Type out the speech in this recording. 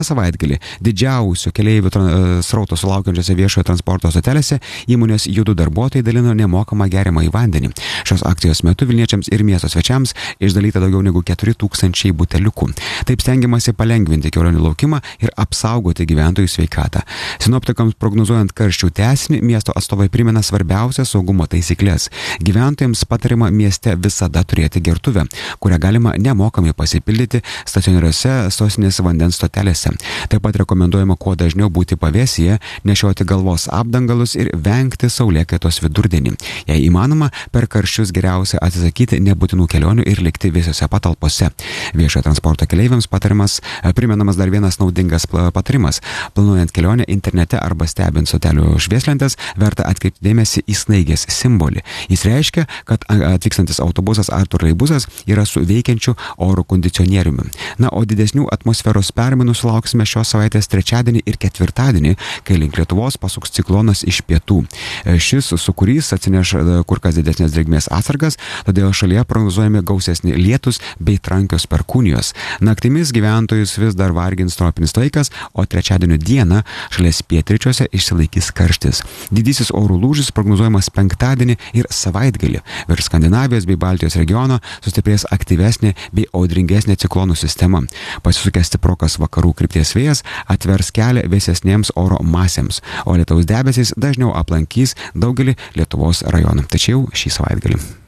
Savaitgalį didžiausių keleivių srauto sulaukiančiose viešojo transporto stotelėse įmonės Judu darbuotojai dalino nemokamą geriamąjį vandenį. Šios akcijos metu Vilniečiams ir miesto svečiams išdalyta daugiau negu 4000 buteliukų. Taip stengiamasi palengvinti kelionių laukimą ir apsaugoti gyventojų sveikatą. Sinoptikams prognozuojant karščių tęsinį, miesto atstovai primena svarbiausias saugumo taisyklės. Gyventojams patariama mieste visada turėti gertuvę, kurią galima nemokamai pasipildyti stacionariuose sostinės vandens stotelėse. Taip pat rekomenduojama kuo dažniau būti pavėsyje, nešioti galvos apdangalus ir vengti saulėkaitos vidurdienį. Jei įmanoma, per karščius geriausia atsisakyti nebūtinų kelionių ir likti visose patalpose. Viešojo transporto keleiviams primenamas dar vienas naudingas patarimas. Planuojant kelionę internete arba stebint stotelių švieslentes, verta atkreipti dėmesį į snaigės simbolį. Jis reiškia, kad atvykstantis autobusas ar troleibusas yra su veikiančiu oro kondicionieriumi. Na, o didesnių atmosferos permainų sulauksime šios savaitės trečiadienį ir ketvirtadienį, kai link Lietuvos pasuks ciklonas iš pietų. Šis sūkurys atsineš kur kas didesnės drėgmės atsargas, todėl šalyje prognozuojami gausesni lietus bei trankios perkūnijos. Naktimis gyventojus vis dar vargins tropinis laikas, o trečiadienio dieną šalies pietryčiuose išsilaikys karštis. Didysis orų lūžis prognozuojamas penktadienį ir savaitgalį. Virš Skandinavijos bei Baltijos regiono sustiprės aktyvesnė bei audringesnė ciklonų sistema. Pasisukęs stiprokas vakarų krypties vėjas atvers kelią vėsesnėms oro masėms, o lietaus debesys dažniau aplankys daugelį Lietuvos rajonų. Tačiau šį savaitgalį.